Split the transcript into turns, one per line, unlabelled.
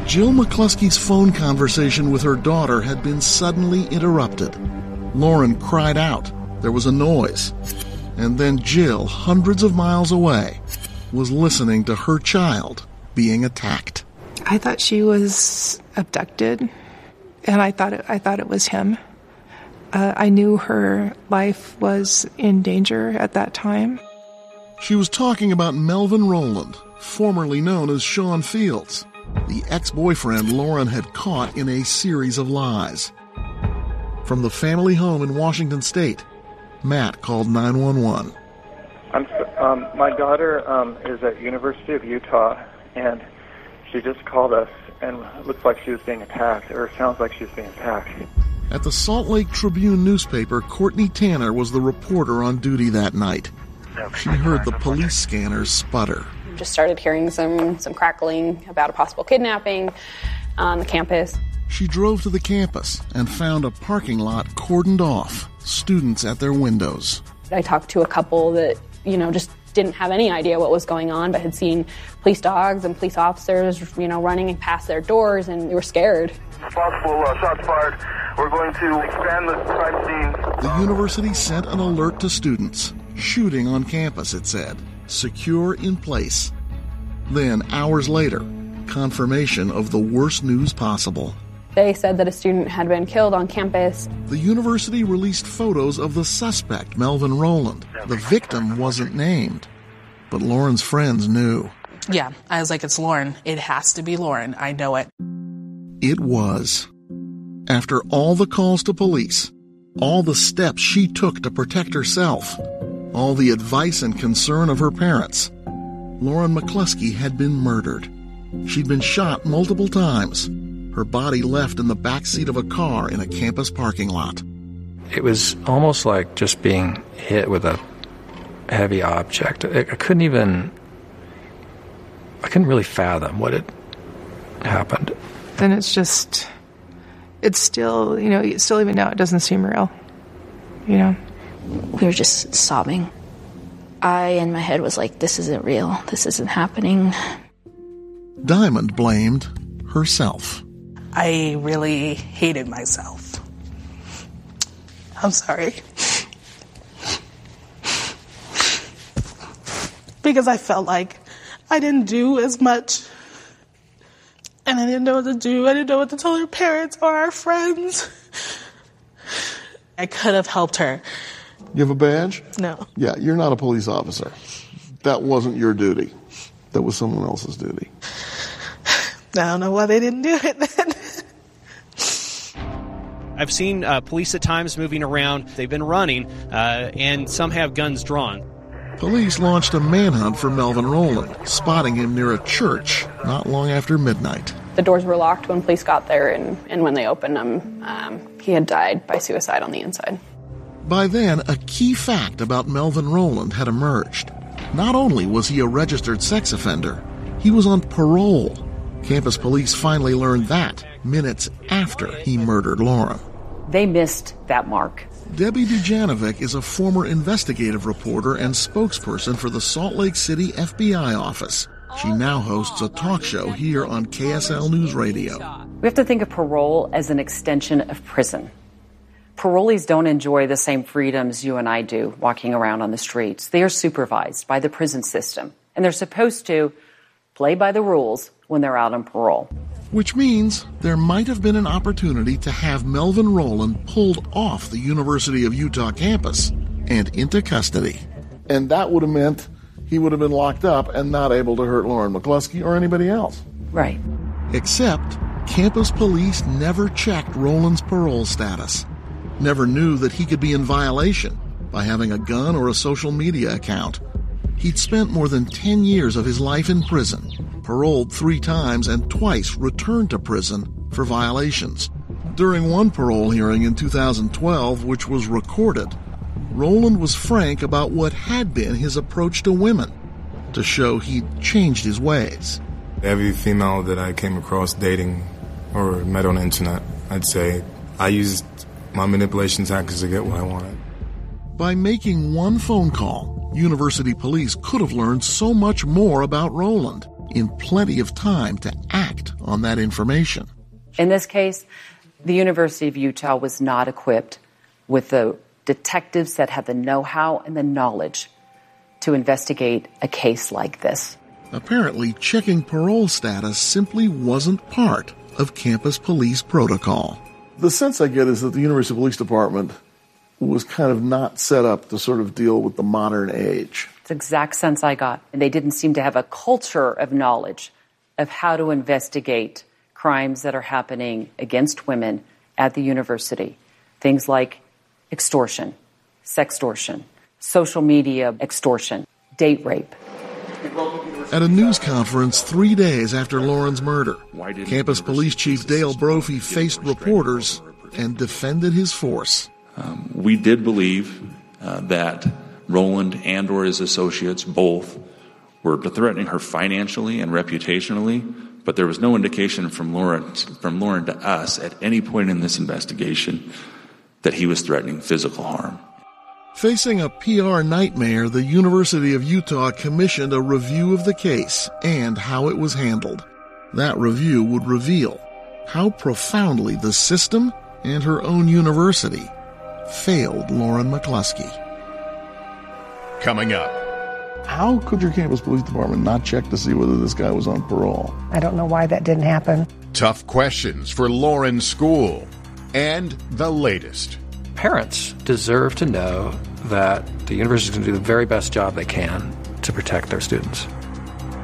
Jill McCluskey's phone conversation with her daughter had been suddenly interrupted. Lauren cried out. There was a noise. And then Jill, hundreds of miles away, was listening to her child being attacked.
I thought she was abducted, and I thought it was him. I knew her life was in danger at that time.
She was talking about Melvin Rowland, formerly known as Sean Fields, the ex-boyfriend Lauren had caught in a series of lies. From the family home in Washington State, Matt called 911.
My daughter is at University of Utah, and she just called us, and it looks like she was being attacked, or sounds like she was being attacked.
At the Salt Lake Tribune newspaper, Courtney Tanner was the reporter on duty that night. She heard the police scanners sputter.
Just started hearing some crackling about a possible kidnapping on the campus.
She drove to the campus and found a parking lot cordoned off, students at their windows.
I talked to a couple that, just didn't have any idea what was going on, but had seen police dogs and police officers, running past their doors, and they were scared.
Possible shots fired. We're going to expand the crime scene.
The university sent an alert to students. Shooting on campus, it said. Secure in place. Then, hours later, confirmation of the worst news possible.
They said that a student had been killed on campus.
The university released photos of the suspect, Melvin Rowland. The victim wasn't named, but Lauren's friends knew.
Yeah, I was like, it's Lauren. It has to be Lauren. I know it.
It was. After all the calls to police, all the steps she took to protect herself, all the advice and concern of her parents, Lauren McCluskey had been murdered. She'd been shot multiple times. Her body left in the back seat of a car in a campus parking lot.
It was almost like just being hit with a heavy object. I couldn't really fathom what had happened.
And it's still, still even now it doesn't seem real,
We were just sobbing. I, in my head, was like, this isn't real. This isn't happening.
Diamond blamed herself.
I really hated myself. I'm sorry. Because I felt like I didn't do as much. And I didn't know what to do. I didn't know what to tell her parents or our friends. I could have helped her.
You have a badge?
No.
Yeah, you're not a police officer. That wasn't your duty. That was someone else's duty.
I don't know why they didn't do it then.
I've seen police at times moving around. They've been running, and some have guns drawn.
Police launched a manhunt for Melvin Rowland, spotting him near a church not long after midnight.
The doors were locked when police got there, and when they opened them, he had died by suicide on the inside.
By then, a key fact about Melvin Rowland had emerged. Not only was he a registered sex offender, he was on parole. Campus police finally learned that minutes after he murdered Lauren.
They missed that mark.
Debbie Dujanovic is a former investigative reporter and spokesperson for the Salt Lake City FBI office. She now hosts a talk show here on KSL News Radio.
We have to think of parole as an extension of prison. Parolees don't enjoy the same freedoms you and I do walking around on the streets. They are supervised by the prison system, and they're supposed to play by the rules when they're out on parole.
Which means there might have been an opportunity to have Melvin Rowland pulled off the University of Utah campus and into custody. And that would have meant he would have been locked up and not able to hurt Lauren McCluskey or anybody else.
Right.
Except campus police never checked Rowland's parole status, never knew that he could be in violation by having a gun or a social media account. He'd spent more than 10 years of his life in prison, paroled 3 times and twice returned to prison for violations. During one parole hearing in 2012, which was recorded, Rowland was frank about what had been his approach to women, to show he'd changed his ways.
Every female that I came across dating or met on the internet, I'd say I used my manipulation tactics to get what I wanted.
By making one phone call, University police could have learned so much more about Rowland in plenty of time to act on that information.
In this case, the University of Utah was not equipped with the detectives that had the know-how and the knowledge to investigate a case like this.
Apparently, checking parole status simply wasn't part of campus police protocol.
The sense I get is that the University Police Department was kind of not set up to sort of deal with the modern age.
It's the exact sense I got. And they didn't seem to have a culture of knowledge of how to investigate crimes that are happening against women at the university. Things like extortion, sextortion, social media extortion, date rape.
At a news conference 3 days after Lauren's murder, Campus Police Chief Dale Brophy faced reporters and defended his force.
We did believe that Rowland and or his associates both were threatening her financially and reputationally, but there was no indication from Lauren to us at any point in this investigation that he was threatening physical harm.
Facing a PR nightmare, the University of Utah commissioned a review of the case and how it was handled. That review would reveal how profoundly the system and her own university failed Lauren McCluskey.
Coming up.
How could your campus police department not check to see whether this guy was on parole?
I don't know why that didn't happen.
Tough questions for Lauren's school. And the latest.
Parents deserve to know that the university is going to do the very best job they can to protect their students.